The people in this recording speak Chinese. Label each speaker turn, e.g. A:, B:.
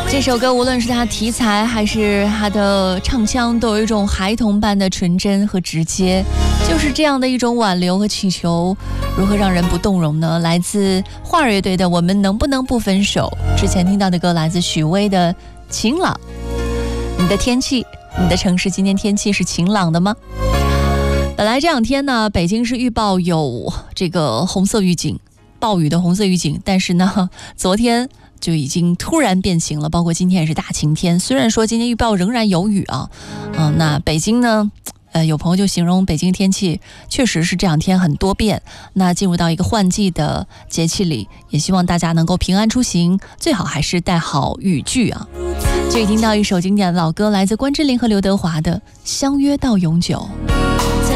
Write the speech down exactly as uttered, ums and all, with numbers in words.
A: 这首歌无论是它题材还是它的唱腔，都有一种孩童般的纯真和直接，就是这样的一种挽留和祈求，如何让人不动容呢？来自花儿乐队的《我们能不能不分手》，之前听到的歌来自许巍的《晴朗》。你的天气，你的城市今天天气是晴朗的吗？本来这两天呢，北京市预报有这个红色预警，暴雨的红色预警，但是呢，昨天就已经突然变晴了，包括今天也是大晴天。虽然说今天预报仍然有雨啊，嗯、呃，那北京呢，呃，有朋友就形容北京天气确实是这两天很多变。那进入到一个换季的节气里，也希望大家能够平安出行，最好还是带好雨具啊。这里听到一首经典的老歌，来自关之琳和刘德华的《相约到永久》。